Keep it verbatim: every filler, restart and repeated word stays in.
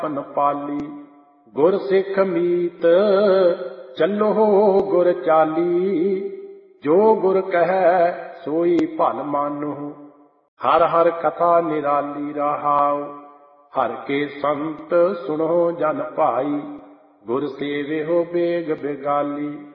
ਪਨ ਪਾਲੀ। ਗੁਰ ਸਿੱਖ ਮੀਤ ਚੱਲੋ ਗੁਰ ਚਾਲੀ। ਜੋ ਗੁਰ ਕਹੈ ਸੋਈ ਭਲ ਮਾਨਹੁ। ਹਰ ਹਰ ਕਥਾ ਨਿਰਾਲੀ ਰਹਾਉ। ਹਰ ਕੇ ਸੰਤ ਸੁਣੋ ਜਨ ਭਾਈ। ਗੁਰ ਸੇਵਿਓ ਬੇਗ ਬੇਗਾਲੀ।